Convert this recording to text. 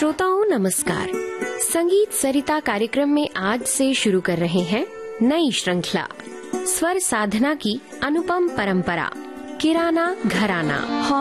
श्रोताओं नमस्कार। संगीत सरिता कार्यक्रम में आज से शुरू कर रहे हैं नई श्रृंखला स्वर साधना की अनुपम परंपरा, किराना घराना।